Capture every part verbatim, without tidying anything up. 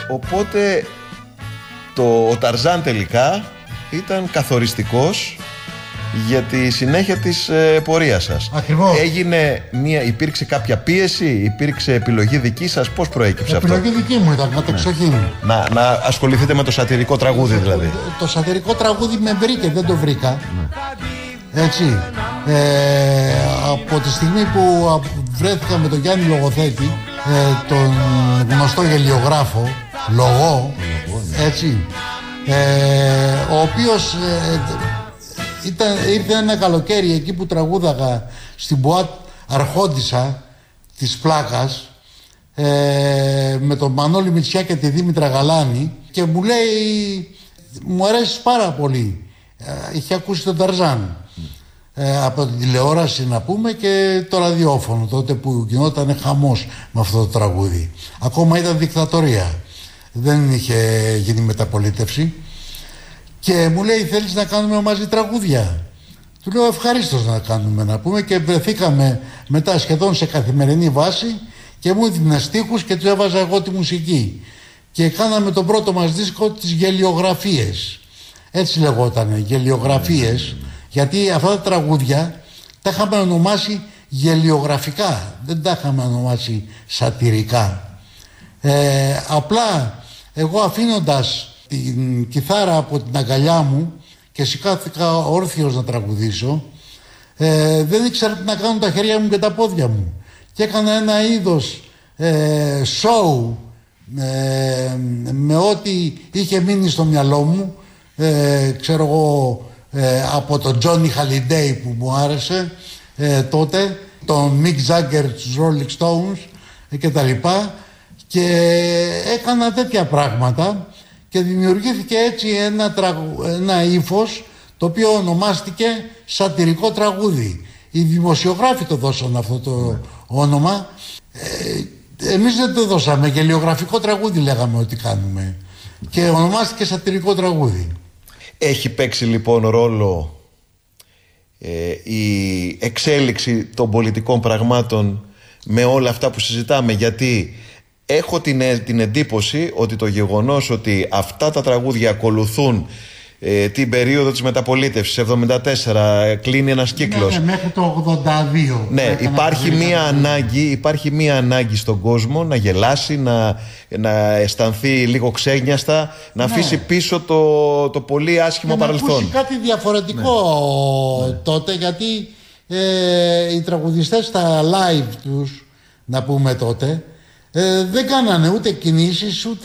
οπότε το, ο Ταρζάν τελικά ήταν καθοριστικός για τη συνέχεια της ε, πορείας σας. Ακριβώς. Έγινε μια, υπήρξε κάποια πίεση, υπήρξε επιλογή δική σας, πώς προέκυψε επιλογή αυτό? Επιλογή δική μου ήταν, κατεξοχήν. Ναι. Να, να ασχοληθείτε με το σατυρικό τραγούδι δηλαδή. Το, το σατυρικό τραγούδι με βρήκε, δεν το βρήκα. Ναι. Έτσι. Ε, από τη στιγμή που βρέθηκα με τον Γιάννη Λογοθέτη, ε, τον γνωστό γελιογράφο, Λογό, έτσι, ε, ο οποίος ε, ήταν, ήρθε ένα καλοκαίρι εκεί που τραγούδαγα στην Μπουάτ Αρχόντισσα της Πλάκας, ε, με τον Μανώλη Μητσιά και τη Δήμητρα Γαλάνη, και μου λέει, μου αρέσει πάρα πολύ, ε, είχε ακούσει τον Ταρζάν ε, από την τηλεόραση να πούμε και το ραδιόφωνο τότε που γινόταν χαμός με αυτό το τραγούδι. Ακόμα ήταν δικτατορία, δεν είχε γίνει μεταπολίτευση. Και μου λέει, θέλεις να κάνουμε μαζί τραγούδια? Του λέω ευχαρίστως να κάνουμε να πούμε, και βρεθήκαμε μετά σχεδόν σε καθημερινή βάση και μου έδινε στίχους και του έβαζα εγώ τη μουσική και κάναμε τον πρώτο μας δίσκο, τις Γελιογραφίες, έτσι λεγότανε, Γελιογραφίες, γιατί αυτά τα τραγούδια τα είχαμε ονομάσει γελιογραφικά, δεν τα είχαμε ονομάσει σατυρικά. ε, απλά εγώ αφήνοντας την κιθάρα από την αγκαλιά μου και σηκώθηκα όρθιος να τραγουδήσω, ε, δεν ήξερα τι να κάνουν τα χέρια μου και τα πόδια μου και έκανα ένα είδος ε, show ε, με ό,τι είχε μείνει στο μυαλό μου, ε, ξέρω εγώ, ε, από τον Johnny Halliday που μου άρεσε ε, τότε, τον Mick Jagger, τους Rolling Stones ε, και τα λοιπά, και έκανα τέτοια πράγματα και δημιουργήθηκε έτσι ένα, τραγου... ένα ύφος το οποίο ονομάστηκε σατυρικό τραγούδι. Οι δημοσιογράφοι το δώσαν αυτό το όνομα. Ε, εμείς δεν το δώσαμε. Γελιογραφικό τραγούδι λέγαμε ότι κάνουμε. Και ονομάστηκε σατυρικό τραγούδι. Έχει παίξει λοιπόν ρόλο ε, η εξέλιξη των πολιτικών πραγμάτων με όλα αυτά που συζητάμε? Γιατί έχω την, την εντύπωση ότι το γεγονός ότι αυτά τα τραγούδια ακολουθούν ε, την περίοδο της μεταπολίτευσης εβδομήντα τέσσερα, κλείνει ένας κύκλος. Ναι, ναι, μέχρι το ογδόντα δύο. Ναι, υπάρχει μία, ανάγκη, υπάρχει μία ανάγκη στον κόσμο να γελάσει, να, να αισθανθεί λίγο ξένιαστα, να ναι. αφήσει πίσω το, το πολύ άσχημο και παρελθόν. Να ακούσει κάτι διαφορετικό ναι. τότε, γιατί ε, οι τραγουδιστές στα live τους, να πούμε τότε, Ε, δεν κάνανε ούτε κινήσεις, ούτε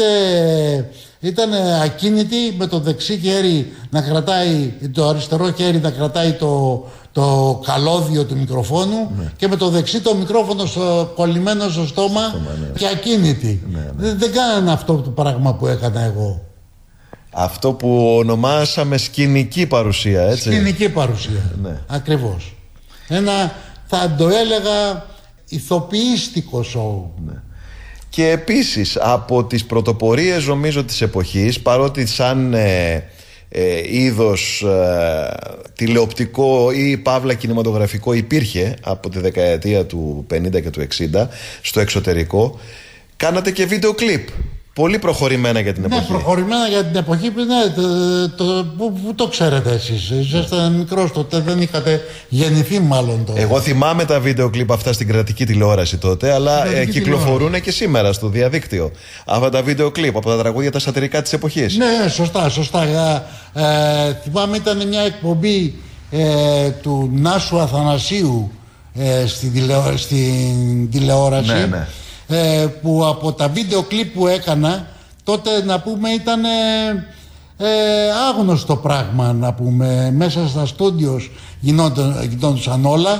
ήταν ακίνητοι, με το δεξί χέρι να κρατάει, το αριστερό χέρι να κρατάει το, το καλώδιο του μικροφόνου ναι. και με το δεξί το μικρόφωνο στο, κολλημένο στο στόμα, στόμα ναι. και ακίνητοι. Ναι, ναι. Δεν, δεν κάνανε αυτό το πράγμα που έκανα εγώ. Αυτό που ονομάσαμε σκηνική παρουσία, έτσι. Σκηνική παρουσία, ναι. Ακριβώς. Ένα, θα το έλεγα, ηθοποιήστικο σοου. Ναι. Και επίσης από τις πρωτοπορίες νομίζω της εποχής, παρότι σαν ε, ε, είδος ε, τηλεοπτικό ή παύλα κινηματογραφικό υπήρχε από τη δεκαετία του πενήντα και του εξήντα στο εξωτερικό, κάνατε και βίντεο κλιπ. Πολύ προχωρημένα για την εποχή. Ναι, προχωρημένα για την εποχή. Ναι, το, το, πού, πού το ξέρετε εσείς? Ήσασταν μικρός τότε, δεν είχατε γεννηθεί μάλλον τότε. Εγώ θυμάμαι τα βίντεο κλιπ αυτά στην κρατική τηλεόραση τότε, αλλά ε, κυκλοφορούν τηλεόραση. Και σήμερα στο διαδίκτυο. Αυτά τα βίντεο κλιπ από τα τραγούδια τα σατυρικά της εποχής. Ναι, σωστά, σωστά. Ε, θυμάμαι ήταν μια εκπομπή ε, του Νάσου Αθανασίου ε, στην, τηλεό, στην τηλεόραση. Ναι, ναι. Ε, που από τα βίντεο κλιπ που έκανα τότε, να πούμε, ήταν ε, ε, άγνωστο πράγμα, να πούμε. Μέσα στα στούντιος γινόντουσαν όλα,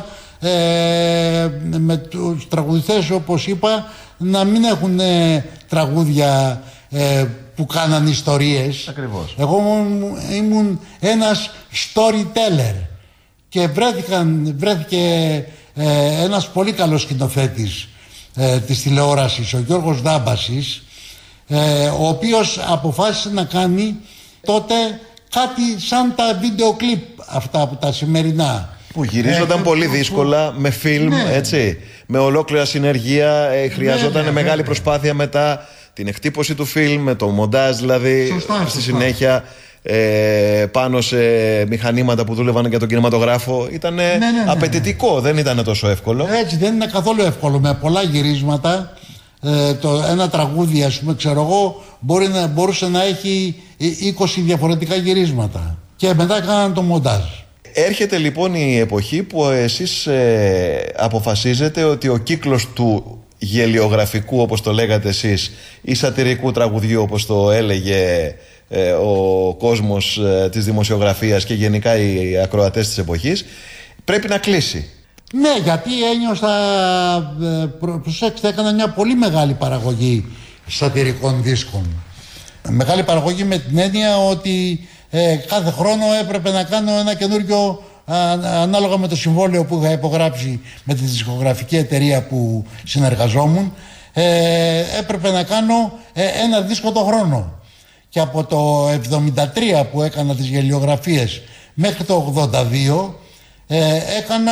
ε, με τους τραγουδιστές, όπως είπα, να μην έχουν ε, τραγούδια ε, που κάναν ιστορίες. Ακριβώς. Εγώ ήμουν ένας storyteller και βρέθηκαν, βρέθηκε ε, ένας πολύ καλός σκηνοθέτης Ε, της τηλεόρασης, ο Γιώργος Δάμπασης, ε, ο οποίος αποφάσισε να κάνει τότε κάτι σαν τα βίντεο κλιπ αυτά από τα σημερινά, που γυρίζονταν ε, πολύ δύσκολα που... με φιλμ, ναι. έτσι, με ολόκληρα συνεργεία, ε, χρειαζόταν ναι, ναι, μεγάλη ναι. προσπάθεια μετά την εκτύπωση του φιλμ, με το μοντάζ δηλαδή. Σωστά, στη σωστά. συνέχεια ε, πάνω σε μηχανήματα που δούλευαν για τον κινηματογράφο. Ήταν ναι, ναι, ναι. απαιτητικό, δεν ήταν τόσο εύκολο. Έτσι, δεν είναι καθόλου εύκολο. Με πολλά γυρίσματα. Ε, το, ένα τραγούδι, ας πούμε, ξέρω εγώ, μπορεί να, μπορούσε να έχει είκοσι διαφορετικά γυρίσματα. Και μετά έκαναν το μοντάζ. Έρχεται λοιπόν η εποχή που εσείς ε, αποφασίζετε ότι ο κύκλος του γελιογραφικού, όπως το λέγατε εσείς, ή σατιρικού τραγουδιού, όπως το έλεγε ε, ο κόσμος ε, της δημοσιογραφίας και γενικά οι ακροατές της εποχής, πρέπει να κλείσει. Ναι, γιατί ένιωσα, ε, προ, προσέξτε, έκανα μια πολύ μεγάλη παραγωγή σατιρικών δίσκων. Μεγάλη παραγωγή με την έννοια ότι ε, κάθε χρόνο έπρεπε να κάνω ένα καινούριο, α, ανάλογα με το συμβόλαιο που είχα υπογράψει με τη δισκογραφική εταιρεία που συνεργαζόμουν, ε, έπρεπε να κάνω ε, ένα δίσκο το χρόνο. Και από το εβδομήντα τρία που έκανα τις γελιογραφίες μέχρι το ογδόντα δύο ε, έκανα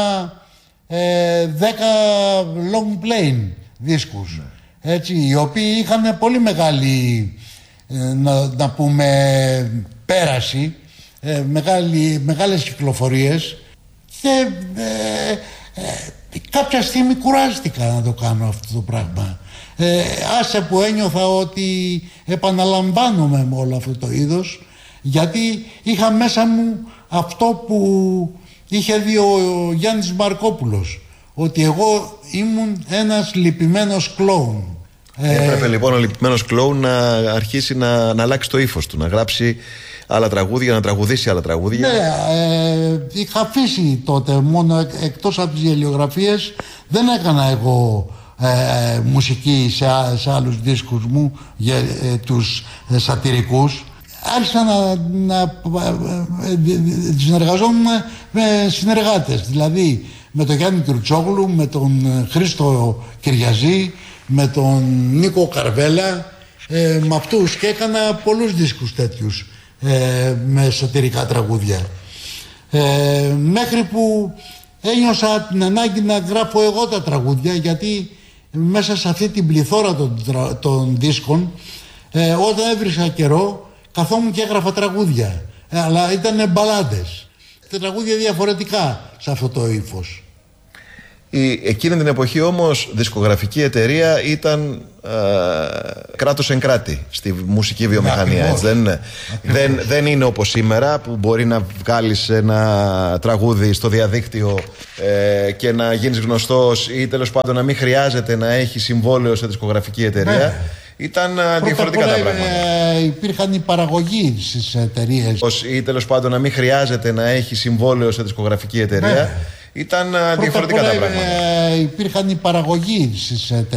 ε, δέκα long playing δίσκους, έτσι, οι οποίοι είχαν πολύ μεγάλη, ε, να, να πούμε, πέραση, ε, μεγάλη, μεγάλες κυκλοφορίες, και ε, ε, κάποια στιγμή κουράστηκα να το κάνω αυτό το πράγμα. Ε, άσε που ένιωθα ότι επαναλαμβάνομαι με όλο αυτό το είδος, γιατί είχα μέσα μου αυτό που είχε δει ο Γιάννης Μαρκόπουλος, ότι εγώ ήμουν ένας λυπημένος κλόουν. Έπρεπε ε, λοιπόν ο λυπημένος κλόουν να αρχίσει να, να αλλάξει το ύφος του, να γράψει άλλα τραγούδια, να τραγουδήσει άλλα τραγούδια. Ναι, ε, είχα αφήσει τότε μόνο εκ, εκτός από τις γελιογραφίες, δεν έκανα εγώ ε, μουσική σε, σε άλλους δίσκους μου, για, ε, τους ε, σατιρικούς. Άρχισα να, να ε, ε, συνεργαζόμουν με συνεργάτες, δηλαδή με τον Γιάννη Κιουρτσόγλου, με τον Χρήστο Κυριαζή, με τον Νίκο Καρβέλα, ε, με αυτούς, και έκανα πολλούς δίσκους τέτοιους ε, με σατιρικά τραγούδια, ε, μέχρι που ένιωσα την ανάγκη να γράφω εγώ τα τραγούδια, γιατί μέσα σε αυτή την πληθώρα των, των δίσκων, ε, όταν έβρισκα καιρό, καθόμουν και έγραφα τραγούδια, ε, αλλά ήταν μπαλάντες, τραγούδια διαφορετικά σε αυτό το ύφος. Η, εκείνη την εποχή όμως δισκογραφική εταιρεία ήταν ε, κράτος εν κράτη στη μουσική βιομηχανία, έτσι, δεν είναι? δεν, δεν είναι όπως σήμερα που μπορεί να βγάλεις ένα τραγούδι στο διαδίκτυο ε, και να γίνεις γνωστός, ή τέλος πάντων να μην χρειάζεται να έχει συμβόλαιο σε δισκογραφική εταιρεία. Ναι. Ήταν Πρώτα διαφορετικά τα πράγματα. Ε, υπήρχαν οι παραγωγοί στις εταιρείες. Ή τέλος πάντων να μην χρειάζεται να έχει συμβόλαιο σε δισκογραφική εταιρεία. Ναι. Ήταν Πρώτα διαφορετικά τα πράγματα. Ε, υπήρχαν οι παραγωγοί στις εταιρείες.